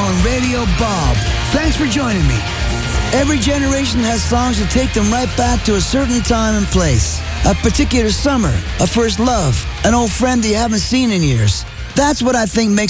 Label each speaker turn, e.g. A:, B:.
A: on Radio Bob. Thanks for joining me. Every generation has songs that take them right back to a certain time and place. A particular summer, a first love, an old friend that you haven't seen in years. That's what I think makes